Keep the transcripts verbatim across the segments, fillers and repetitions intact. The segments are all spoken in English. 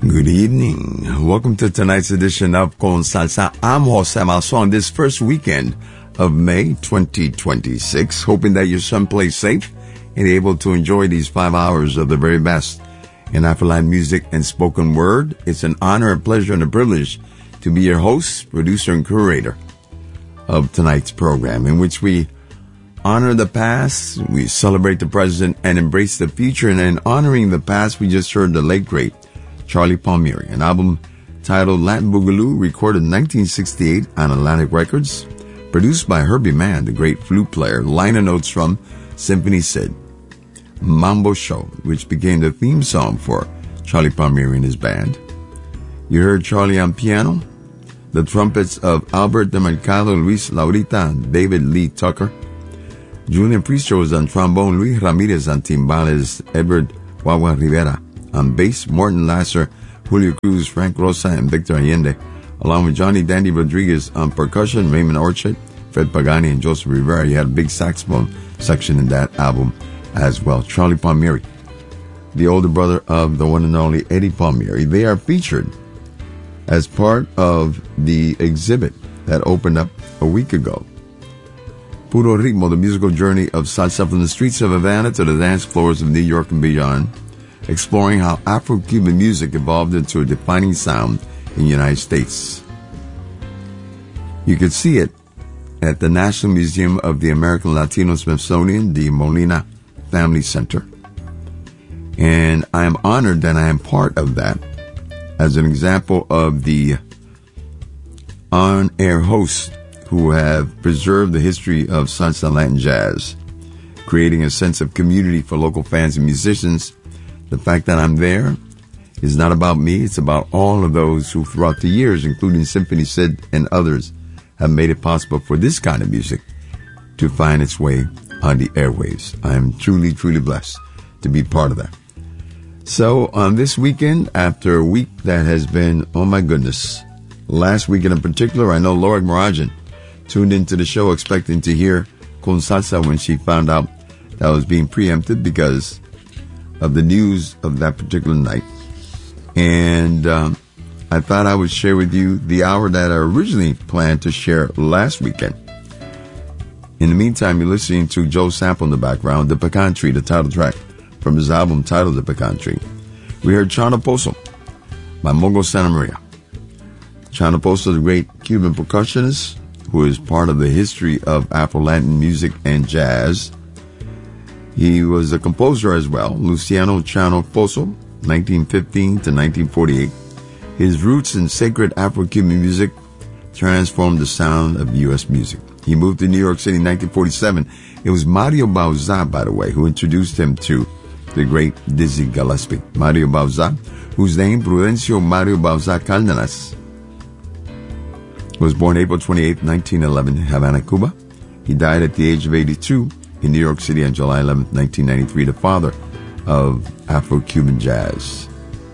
Good evening. Welcome to tonight's edition of Con Salsa. I'm Jose Malson this first weekend of May twenty twenty-six, hoping that you're someplace safe and able to enjoy these five hours of the very best in Afro-Latin music and spoken word. It's an honor, a pleasure, and a privilege to be your host, producer, and curator of tonight's program, in which we honor the past, we celebrate the present, and embrace the future. And in honoring the past, we just heard the late, great Charlie Palmieri, an album titled Latin Boogaloo, recorded in nineteen sixty-eight on Atlantic Records, produced by Herbie Mann, the great flute player. Liner notes from Symphony Sid, Mambo Show, which became the theme song for Charlie Palmieri and his band. You heard Charlie on piano, the trumpets of Albert de Mercado, Luis Laurita, and David Lee Tucker. Julian Priestro was on trombone, Luis Ramirez on timbales, Edward Wawa Rivera on bass, Morton Lasser, Julio Cruz, Frank Rosa, and Victor Allende, along with Johnny Dandy Rodriguez on percussion, Raymond Orchard, Fred Pagani, and Joseph Rivera. You had a big saxophone section in that album as well. Charlie Palmieri, the older brother of the one and only Eddie Palmieri. They are featured as part of the exhibit that opened up a week ago. Puro Ritmo, the musical journey of salsa from the streets of Havana to the dance floors of New York and beyond, exploring how Afro-Cuban music evolved into a defining sound in the United States. You could see it at the National Museum of the American Latino Smithsonian, the Molina Family Center. And I am honored that I am part of that as an example of the on-air hosts who have preserved the history of salsa, Latin jazz, creating a sense of community for local fans and musicians. The fact that I'm there is not about me. It's about all of those who throughout the years, including Symphony Sid and others, have made it possible for this kind of music to find its way on the airwaves. I am truly, truly blessed to be part of that. So on this weekend, after a week that has been, oh my goodness, last weekend in particular, I know Laura Morajan tuned into the show expecting to hear Con Salsa when she found out that was being preempted because of the news of that particular night. And um, I thought I would share with you the hour that I originally planned to share last weekend. In the meantime, you're listening to Joe Sample in the background, The Pecan Tree, the title track from his album titled The Pecan Tree. We heard Chano Pozo by Mongo Santa Maria. Chano Pozo, the great Cuban percussionist who is part of the history of Afro-Latin music and jazz. He was a composer as well, Luciano Chano Pozo, nineteen fifteen to nineteen forty-eight. His roots in sacred Afro-Cuban music transformed the sound of U S music. He moved to New York City in nineteen forty-seven. It was Mario Bauza, by the way, who introduced him to the great Dizzy Gillespie. Mario Bauza, whose name, Prudencio Mario Bauza Cárdenas, was born April twenty-eighth, nineteen eleven in Havana, Cuba. He died at the age of eighty-two in New York City on July eleventh, nineteen ninety-three, the father of Afro-Cuban jazz.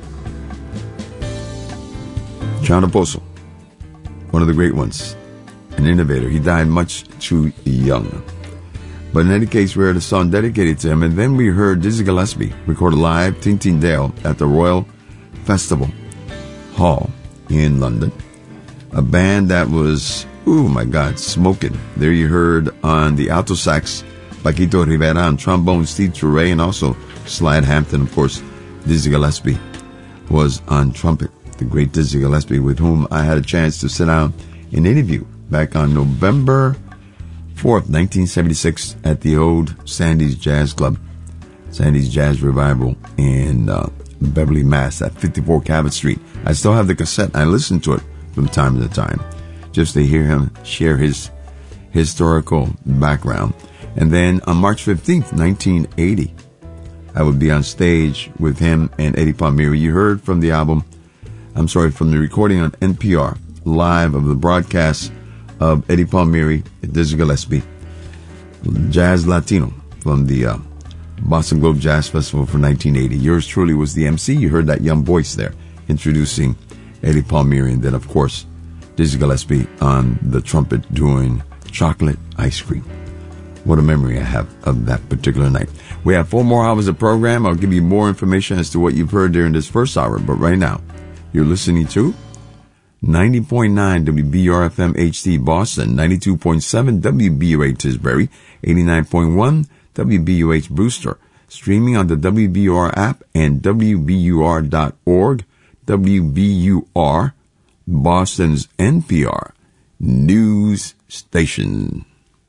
Chano Pozo, one of the great ones, an innovator. He died much too young. But in any case, we heard a song dedicated to him, and then we heard Dizzy Gillespie recorded live Tintindale at the Royal Festival Hall in London. A band that was, oh my God, smoking. There you heard on the alto sax, Paquito Rivera, on trombone, Steve Toure, and also Slide Hampton. Of course, Dizzy Gillespie was on trumpet. The great Dizzy Gillespie, with whom I had a chance to sit down and interview back on November fourth, nineteen seventy-six, at the old Sandy's Jazz Club, Sandy's Jazz Revival in uh, Beverly, Mass, at fifty-four Cabot Street. I still have the cassette. I listen to it from time to time, just to hear him share his historical background. And then on March fifteenth, nineteen eighty, I would be on stage with him and Eddie Palmieri. You heard from the album, I'm sorry, from the recording on N P R, live of the broadcast of Eddie Palmieri and Dizzy Gillespie, Jazz Latino, from the uh, Boston Globe Jazz Festival for nineteen eighty. Yours truly was the M C. You heard that young voice there introducing Eddie Palmieri, and then, of course, Dizzy Gillespie on the trumpet doing Chocolate Ice Cream. What a memory I have of that particular night. We have four more hours of program. I'll give you more information as to what you've heard during this first hour, but right now, You're listening to ninety point nine W B R F M H D Boston, ninety-two point seven W B U H Tisbury, eighty-nine point one W B U H Brewster, streaming on the W B U R app and W B U R dot org. W B U R, Boston's N P R news station.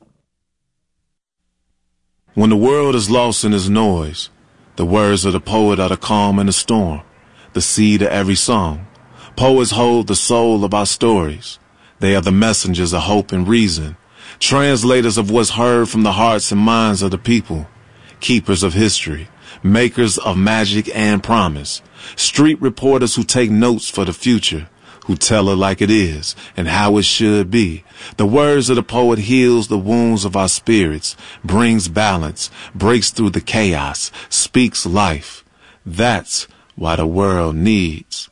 When the world is lost in its noise, the words of the poet are the calm in the storm, the seed of every song. Poets hold the soul of our stories. They are the messengers of hope and reason, translators of what's heard from the hearts and minds of the people, keepers of history, makers of magic and promise, street reporters who take notes for the future, who tell it like it is and how it should be. The words of the poet heals the wounds of our spirits, brings balance, breaks through the chaos, speaks life. That's why the world needs